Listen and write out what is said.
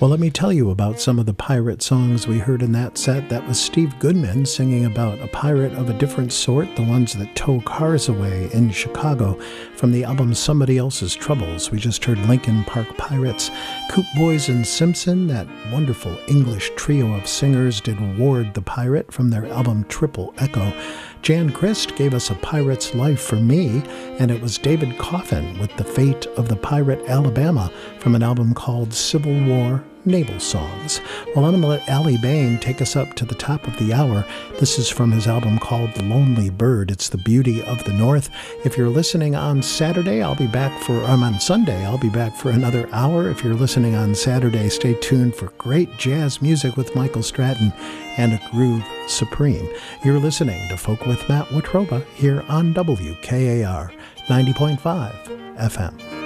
Well, let me tell you about some of the pirate songs we heard in that set. That was Steve Goodman singing about a pirate of a different sort, the ones that tow cars away in Chicago, from the album Somebody Else's Troubles. We just heard Lincoln Park Pirates. Coop Boys and Simpson, that wonderful English trio of singers, did Ward the Pirate from their album Triple Echo. Jan Christ gave us A Pirate's Life for Me, and it was David Coffin with The Fate of the Pirate Alabama from an album called Civil War Naval Songs. Well, I'm going to let Allie Bain take us up to the top of the hour. This is from his album called The Lonely Bird. It's the beauty of the North. If you're listening on Saturday, on Sunday, I'll be back for another hour. If you're listening on Saturday, stay tuned for great jazz music with Michael Stratton and a groove supreme. You're listening to Folk with Matt Watroba here on WKAR 90.5 FM.